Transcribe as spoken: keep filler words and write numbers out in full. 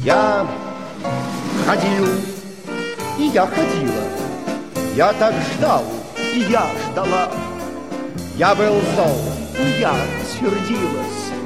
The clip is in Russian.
Я ходил, и я ходила. Я так ждал, и я ждала. Я был зол, и я сердилась.